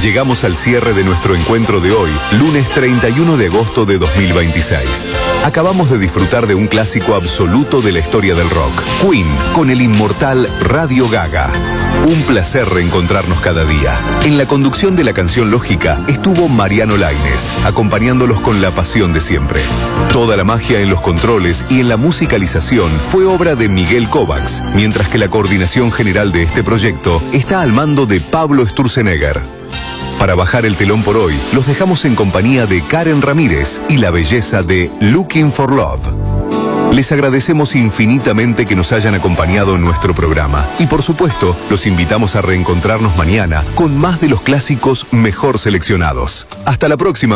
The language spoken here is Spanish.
Llegamos al cierre de nuestro encuentro de hoy, lunes 31 de agosto de 2026. Acabamos de disfrutar de un clásico absoluto de la historia del rock, Queen, con el inmortal Radio Gaga. Un placer reencontrarnos cada día. En la conducción de la canción Lógica estuvo Mariano Laínez, acompañándolos con la pasión de siempre. Toda la magia en los controles y en la musicalización fue obra de Miguel Kovacs, mientras que la coordinación general de este proyecto está al mando de Pablo Sturzenegger. Para bajar el telón por hoy, los dejamos en compañía de Karen Ramírez y la belleza de Looking for Love. Les agradecemos infinitamente que nos hayan acompañado en nuestro programa y por supuesto los invitamos a reencontrarnos mañana con más de los clásicos mejor seleccionados. Hasta la próxima.